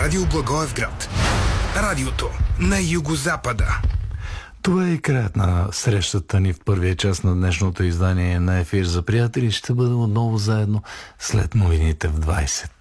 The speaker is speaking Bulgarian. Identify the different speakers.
Speaker 1: Радио Благоевград. Радиото на Югозапада.
Speaker 2: Това е краят на срещата ни в първия час на днешното издание на Ефир за приятели. Ще бъдем отново заедно след новините в 20.